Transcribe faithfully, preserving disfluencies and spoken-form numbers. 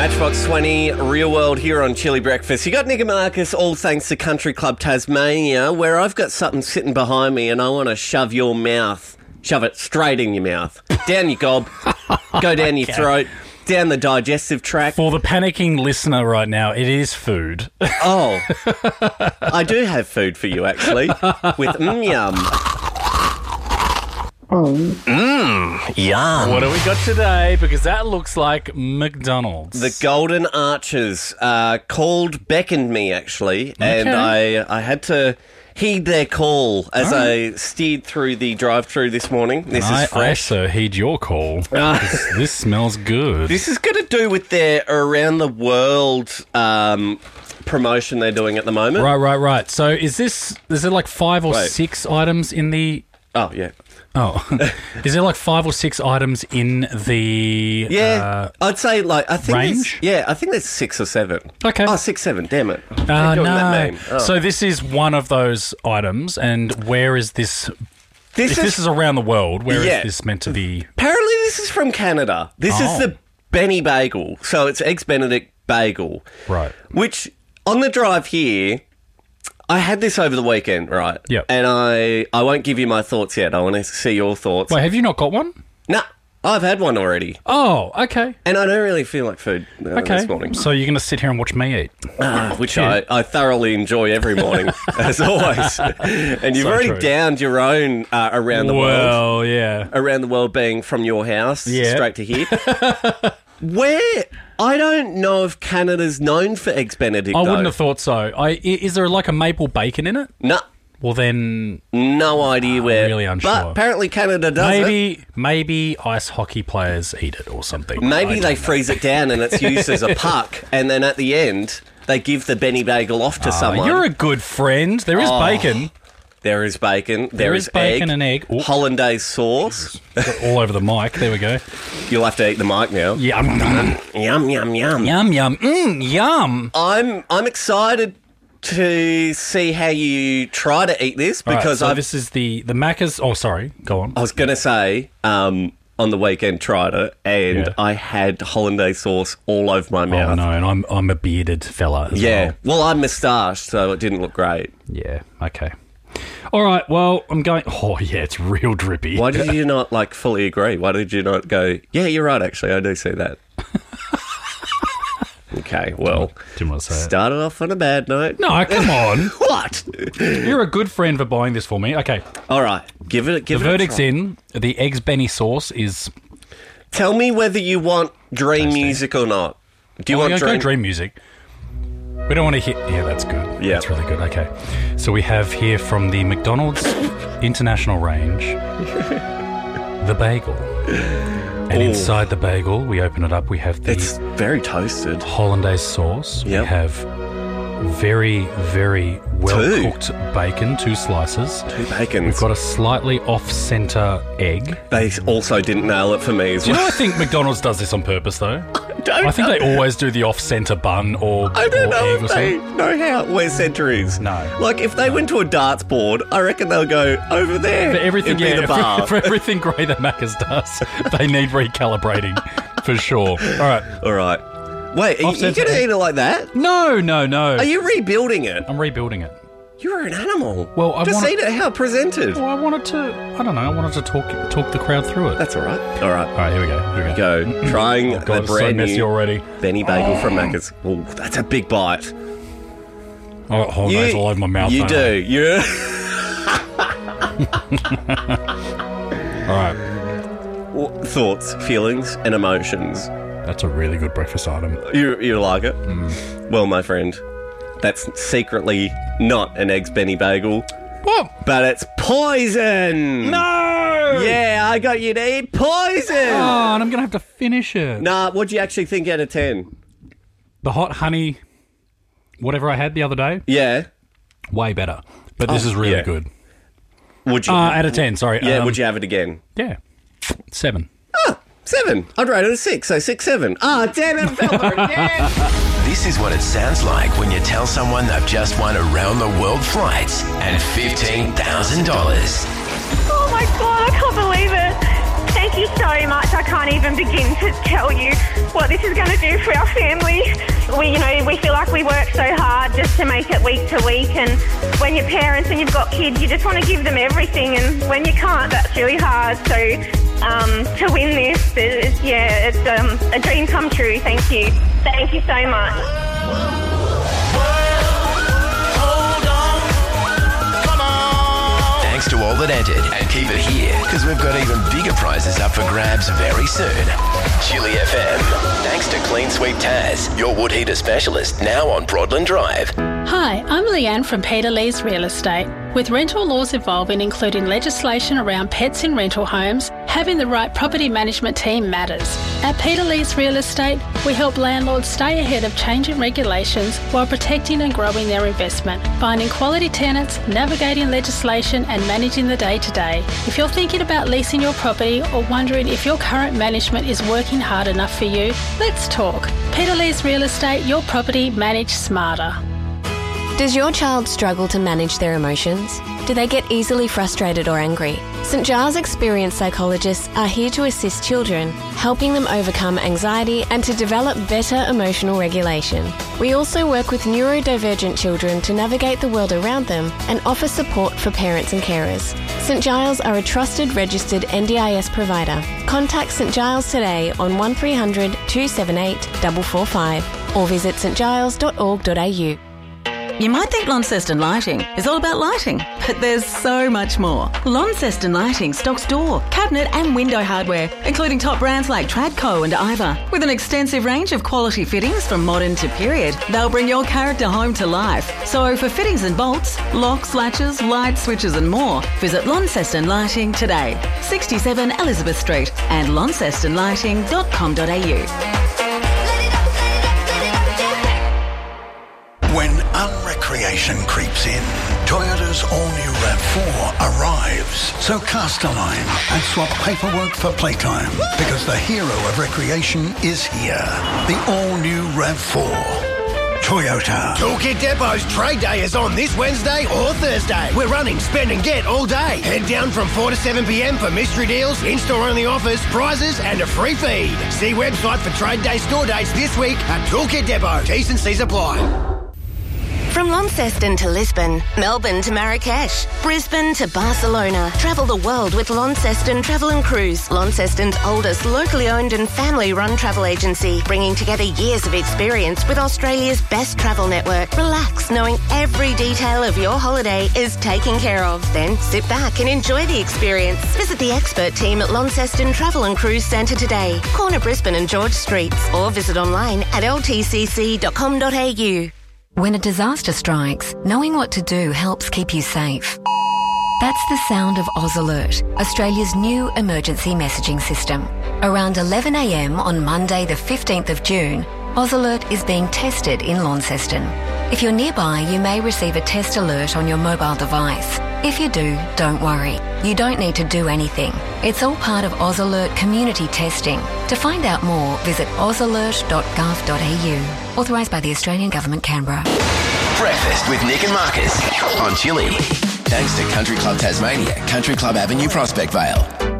Matchbox twenty, Real World here on Chili Breakfast. You got Nick and Marcus, all thanks to Country Club Tasmania, where I've got something sitting behind me and I want to shove your mouth, shove it straight in your mouth, down your gob, go down your throat, down the digestive tract. For the panicking listener right now, it is food. Oh, I do have food for you, actually, with mm yum. Mmm, yum. What do we got today? Because that looks like McDonald's. The Golden Arches uh, called, beckoned me, actually, okay. and I I had to heed their call as right. I steered through the drive-thru this morning. This I is fresh. I also heed your call. Uh, this, this smells good. This is going to do with their around-the-world um, promotion they're doing at the moment. Right, right, right. So is this, is there like five or Wait. six items in the... Oh, yeah. Oh, is there like five or six items in the yeah? Uh, I'd say like I think range. There's, yeah, I think there's six or seven. Okay. Oh, six, seven. Damn it. Uh, no. That oh. So this is one of those items, and where is this? This if is, this is around the world. Where yeah. is this meant to be? Apparently, this is from Canada. This oh. is the Benny Bagel. So it's Eggs Benedict Bagel. Right. Which on the drive here. I had this over the weekend, right? Yep. And I, I won't give you my thoughts yet. I want to see your thoughts. Wait, have you not got one? Nah, I've had one already. Oh, okay. And I don't really feel like food uh, okay. this morning. So you're going to sit here and watch me eat? Uh, which I, I thoroughly enjoy every morning, as always. And you've so already true. downed your own uh, around the well, world. Well, yeah. Around the world being from your house yeah. straight to here. Where... I don't know if Canada's known for Eggs Benedict, I though. wouldn't have thought so. I, is there like a maple bacon in it? No. Well, then... No idea I'm where. really unsure. But apparently Canada does maybe, it. Maybe ice hockey players eat it or something. Maybe they freeze it down and it's used as a puck, and then at the end, they give the Benny Bagel off to uh, someone. You're a good friend. There is oh, bacon. There is bacon. There, there is, is bacon egg, and egg. Ooh. Hollandaise sauce. All over the mic. There we go. You'll have to eat the mic now. Yum. Yum, yum, yum. Yum, yum. Mmm, yum. I'm I'm excited to see how you try to eat this because right, so I've... this is the, the Macca's... Oh, sorry. Go on. I was going to say... Um, on the weekend, tried it, and yeah. I had hollandaise sauce all over my mouth. Oh, no, and I'm I'm a bearded fella as yeah. well. Well, I'm moustached, so it didn't look great. Yeah, okay. All right, well, I'm going... Oh, yeah, it's real drippy. Why did you not, like, fully agree? Why did you not go, yeah, you're right, actually, I do see that. Okay, well, didn't want to say started it. off on a bad note. No, come on. What? You're a good friend for buying this for me. Okay. All right, give it. Give the it verdict's a try. in. The Eggs Benny sauce is. Tell me whether you want dream Tasty. music or not. Do you oh, want yeah, dream? Go dream music? We don't want to hit. Yeah, that's good. Yeah, that's really good. Okay, so we have here from the McDonald's International Range, the bagel. And Ooh. inside the bagel, we open it up, we have the... It's very toasted. Hollandaise sauce. Yep. We have very, very well-cooked bacon, two slices. Two bacons. We've got a slightly off-centre egg. They also didn't nail it for me as Do well. you know I think McDonald's does this on purpose, though? I don't I think know. they always do the off-centre bun or, I don't or know egg if or they something. know how where centre is. No. Like, if they went to a darts board, I reckon they'll go over there. For everything, It'd be yeah, the for, bar. for everything great that Macca's does, they need recalibrating, for sure. All right. All right. Wait, are you Offset going to egg. eat it like that? No, no, no. Are you rebuilding it? I'm rebuilding it. You're an animal. Well, I Just wanna- eat it how presented. Well, I wanted to, I don't know, I wanted to talk talk the crowd through it. That's all right. All right. All right, here we go. Here we go. Go. Trying Oh, God, the it's so brand messy new already. Benny Bagel from Macca's. Oh, that's a big bite. I got hollandaise all over my mouth. You don't do. You. I? All right. Thoughts, feelings, and emotions. That's a really good breakfast item. You you like it? Mm. Well, my friend, that's secretly not an Eggs Benny Bagel, What? but it's poison. No! Yeah, I got you to eat poison. Oh, and I'm going to have to finish it. Nah, what'd you actually think out of ten? The hot honey, whatever I had the other day, Yeah. way better. But this Oh, is really yeah. good. Would you? Uh, out of ten, sorry. yeah. Um, would you have it again? Yeah. Seven. Ah, seven. I'd rate it a six. So six, seven. Ah, damn it, fella again. This is what it sounds like when you tell someone they've just won around the world flights and fifteen thousand dollars. Oh my god, I can't believe it. Thank you so much. I can't even begin to tell you what this is going to do for our family. We, you know, we feel like we work so hard just to make it week to week, and when you're parents and you've got kids, you just want to give them everything, and when you can't, that's really hard. So um, to win this, is, yeah, it's um, a dream come true. Thank you. Thank you so much. Thanks to all that entered, and keep it here because we've got even bigger prizes up for grabs very soon. Chili F M. Thanks to Clean Sweep Taz, your wood heater specialist, now on Broadland Drive. Hi, I'm Leanne from Peter Lee's Real Estate. With rental laws evolving, including legislation around pets in rental homes, having the right property management team matters. At Peter Lee's Real Estate, we help landlords stay ahead of changing regulations while protecting and growing their investment, finding quality tenants, navigating legislation and managing the day-to-day. If you're thinking about leasing your property or wondering if your current management is working hard enough for you, let's talk. Peter Lee's Real Estate, your property managed smarter. Does your child struggle to manage their emotions? Do they get easily frustrated or angry? St Giles experienced psychologists are here to assist children, helping them overcome anxiety and to develop better emotional regulation. We also work with neurodivergent children to navigate the world around them and offer support for parents and carers. St Giles are a trusted registered N D I S provider. Contact St Giles today on one three hundred two seven eight four four five or visit st giles dot org dot a u. You might think Launceston Lighting is all about lighting, but there's so much more. Launceston Lighting stocks door, cabinet and window hardware, including top brands like Tradco and Iva. With an extensive range of quality fittings from modern to period, they'll bring your character home to life. So for fittings and bolts, locks, latches, light switches and more, visit Launceston Lighting today. sixty-seven Elizabeth Street and launceston lighting dot com dot a u. When unrecreation creeps in, Toyota's all-new RAV four arrives. So cast a line and swap paperwork for playtime, because the hero of recreation is here. The all-new RAV four. Toyota. Toolkit Depot's Trade Day is on this Wednesday or Thursday. We're running Spend and Get all day. Head down from four to seven p m for mystery deals, in-store only offers, prizes and a free feed. See website for Trade Day store dates this week at Toolkit Depot. T's and C's apply. From Launceston to Lisbon, Melbourne to Marrakesh, Brisbane to Barcelona. Travel the world with Launceston Travel and Cruise, Launceston's oldest locally owned and family-run travel agency, bringing together years of experience with Australia's best travel network. Relax, knowing every detail of your holiday is taken care of. Then sit back and enjoy the experience. Visit the expert team at Launceston Travel and Cruise Centre today, corner Brisbane and George Streets, or visit online at l t c c dot com dot a u. When a disaster strikes, knowing what to do helps keep you safe. That's the sound of Oz Alert, Australia's new emergency messaging system. Around eleven a m on Monday the fifteenth of June, Oz Alert is being tested in Launceston. If you're nearby, you may receive a test alert on your mobile device. If you do, don't worry. You don't need to do anything. It's all part of Oz Alert community testing. To find out more, visit oz alert dot gov dot a u. Authorised by the Australian Government, Canberra. Breakfast with Nick and Marcus on Chili. Thanks to Country Club Tasmania, Country Club Avenue, Prospect Vale.